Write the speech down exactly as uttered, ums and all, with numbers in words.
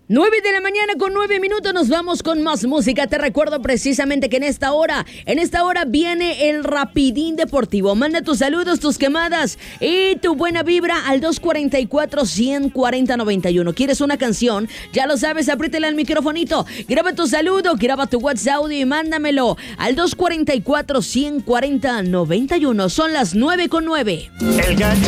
nueve de la mañana con nueve minutos, nos vamos con más música. Te recuerdo precisamente que en esta hora, en esta hora viene el Rapidín Deportivo. Manda tus saludos, tus quemadas y tu buena vibra al dos cuatro cuatro, uno cero cuatro cero, nueve uno. ¿Quieres una canción? Ya lo sabes, apriétale al microfonito. Graba tu saludo, graba tu WhatsApp audio y mándamelo al dos cuatro cuatro, uno cero cuatro cero, nueve uno. Son las nueve con nueve. El gancho